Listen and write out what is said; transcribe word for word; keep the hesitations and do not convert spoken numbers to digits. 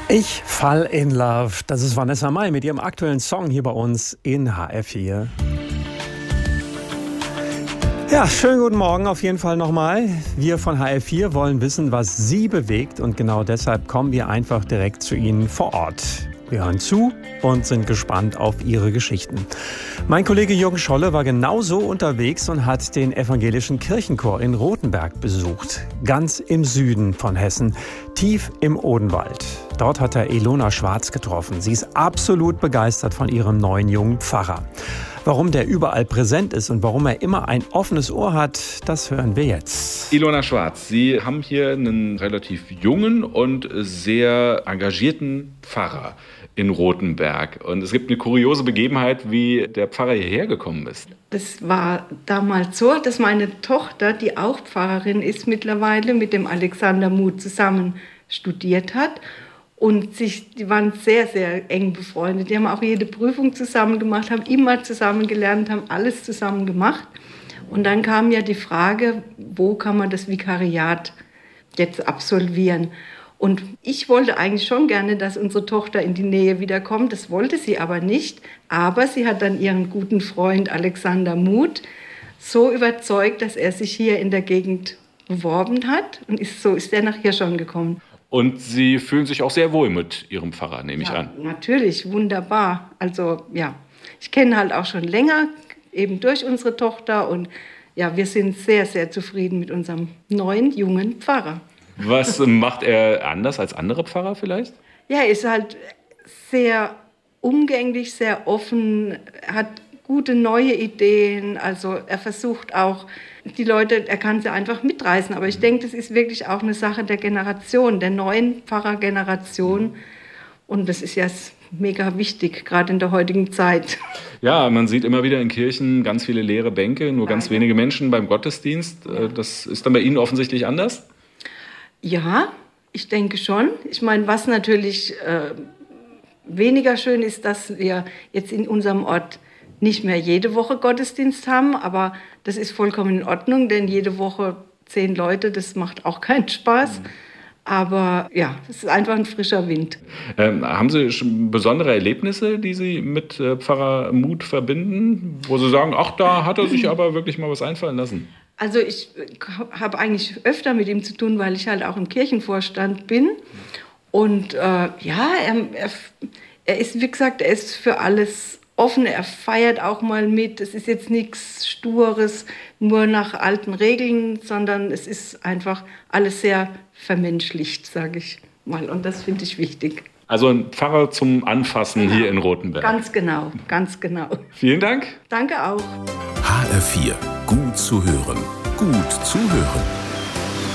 Ich fall in love. Das ist Vanessa Mai mit ihrem aktuellen Song hier bei uns in H R vier. Ja, schönen guten Morgen auf jeden Fall nochmal. Wir von H R vier wollen wissen, was Sie bewegt, und genau deshalb kommen wir einfach direkt zu Ihnen vor Ort. Wir hören zu und sind gespannt auf Ihre Geschichten. Mein Kollege Jürgen Scholle war genauso unterwegs und hat den evangelischen Kirchenchor in Rothenberg besucht. Ganz im Süden von Hessen, tief im Odenwald. Dort hat er Ilona Schwarz getroffen. Sie ist absolut begeistert von ihrem neuen jungen Pfarrer. Warum der überall präsent ist und warum er immer ein offenes Ohr hat, das hören wir jetzt. Ilona Schwarz, Sie haben hier einen relativ jungen und sehr engagierten Pfarrer in Rothenberg. Und es gibt eine kuriose Begebenheit, wie der Pfarrer hierher gekommen ist. Das war damals so, dass meine Tochter, die auch Pfarrerin ist mittlerweile, mit dem Alexander Muth zusammen studiert hat. Und sich, die waren sehr, sehr eng befreundet. Die haben auch jede Prüfung zusammen gemacht, haben immer zusammen gelernt, haben alles zusammen gemacht. Und dann kam ja die Frage, wo kann man das Vikariat jetzt absolvieren? Und ich wollte eigentlich schon gerne, dass unsere Tochter in die Nähe wiederkommt. Das wollte sie aber nicht. Aber sie hat dann ihren guten Freund Alexander Muth so überzeugt, dass er sich hier in der Gegend beworben hat. Und ist, so ist er nach Hirschhorn gekommen. Und Sie fühlen sich auch sehr wohl mit Ihrem Pfarrer, nehme ich ja, an. Natürlich, wunderbar. Also ja, ich kenne halt auch schon länger, eben durch unsere Tochter. Und ja, wir sind sehr, sehr zufrieden mit unserem neuen, jungen Pfarrer. Was macht er anders als andere Pfarrer vielleicht? Ja, er ist halt sehr umgänglich, sehr offen, hat gute neue Ideen. Also er versucht auch, die Leute, er kann sie einfach mitreißen. Aber ich denke, das ist wirklich auch eine Sache der Generation, der neuen Pfarrergeneration. Und das ist ja mega wichtig, gerade in der heutigen Zeit. Ja, man sieht immer wieder in Kirchen ganz viele leere Bänke, nur ganz wenige Menschen beim Gottesdienst. Ja. Das ist dann bei Ihnen offensichtlich anders? Ja, ich denke schon. Ich meine, was natürlich äh, weniger schön ist, dass wir jetzt in unserem Ort nicht mehr jede Woche Gottesdienst haben, aber das ist vollkommen in Ordnung, denn jede Woche zehn Leute, das macht auch keinen Spaß. Aber ja, es ist einfach ein frischer Wind. Ähm, haben Sie besondere Erlebnisse, die Sie mit äh, Pfarrer Muth verbinden, wo Sie sagen, ach, da hat er sich aber wirklich mal was einfallen lassen? Also ich habe eigentlich öfter mit ihm zu tun, weil ich halt auch im Kirchenvorstand bin. Und äh, ja, er, er, er ist, wie gesagt, er ist für alles offen, er feiert auch mal mit. Es ist jetzt nichts Stures, nur nach alten Regeln, sondern es ist einfach alles sehr vermenschlicht, sage ich mal. Und das finde ich wichtig. Also ein Pfarrer zum Anfassen genau. Hier in Rothenberg. Ganz genau, ganz genau. Vielen Dank. Danke auch. H R vier, gut zu hören, gut zuhören.